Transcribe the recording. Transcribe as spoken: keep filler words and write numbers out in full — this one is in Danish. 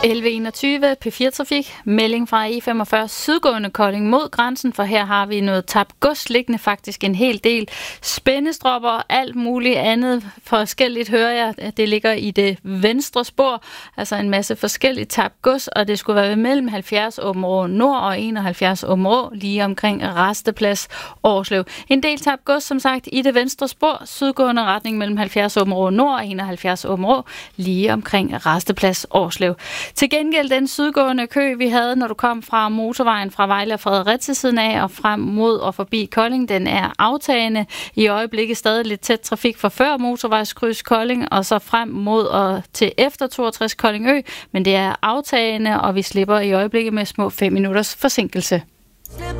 elleve enogtyve P fire Trafik. Melding fra E femogfyrre sydgående Kolding mod grænsen, for her har vi noget tabt gods liggende, faktisk en hel del spændestropper og alt muligt andet forskelligt, hører jeg. Det ligger i det venstre spor, altså en masse forskelligt tabt gods, og det skulle være mellem halvfjerds Aabenraa Nord og enoghalvfjerds Aabenraa, lige omkring Rasteplads Årslev. En del tabt gods, som sagt, i det venstre spor, sydgående retning mellem halvfjerds Aabenraa Nord og enoghalvfjerds Aabenraa, lige omkring Rasteplads Årslev. Til gengæld den sydgående kø, vi havde, når du kom fra motorvejen fra Vejle og Fredericia siden af og frem mod og forbi Kolding, den er aftagende. I øjeblikket stadig lidt tæt trafik fra før motorvejskryds Kolding og så frem mod og til efter toogtres Koldingø, men det er aftagende, og vi slipper i øjeblikket med små fem minutters forsinkelse.